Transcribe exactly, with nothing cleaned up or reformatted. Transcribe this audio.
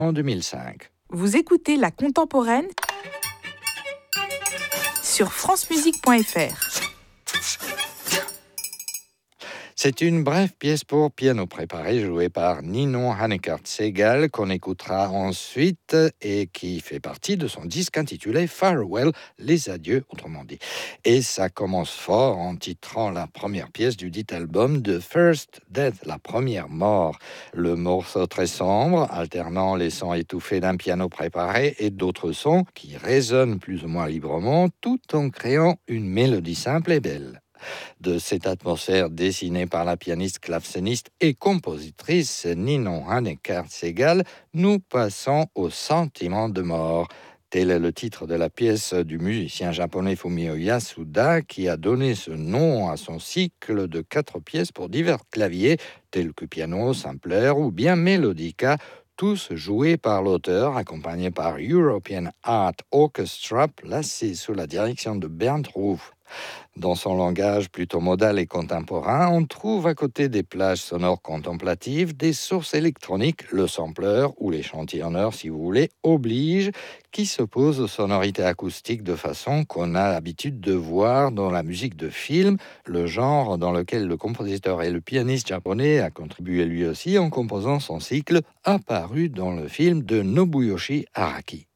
en deux mille cinq. Vous écoutez La Contemporaine sur francemusique point f r. C'est une brève pièce pour piano préparé jouée par Ninon Hanekart-Segal qu'on écoutera ensuite et qui fait partie de son disque intitulé Farewell, les adieux, autrement dit. Et ça commence fort en titrant la première pièce du dit album The First Death, la première mort. Le morceau très sombre, alternant les sons étouffés d'un piano préparé et d'autres sons qui résonnent plus ou moins librement, tout en créant une mélodie simple et belle. De cette atmosphère dessinée par la pianiste, claveciniste et compositrice Ninon Hanekart-Segal, nous passons au sentiment de mort. Tel est le titre de la pièce du musicien japonais Fumio Yasuda qui a donné ce nom à son cycle de quatre pièces pour divers claviers tels que piano, sampler ou bien melodica, tous joués par l'auteur, accompagnés par European Art Orchestra, placé sous la direction de Bernd Ruf. Dans son langage plutôt modal et contemporain, on trouve à côté des plages sonores contemplatives des sources électroniques, le sampler ou l'échantillonneur, si vous voulez, oblige, qui s'opposent aux sonorités acoustiques de façon qu'on a l'habitude de voir dans la musique de film, le genre dans lequel le compositeur et le pianiste japonais a contribué lui aussi en composant son cycle apparu dans le film de Nobuyoshi Araki.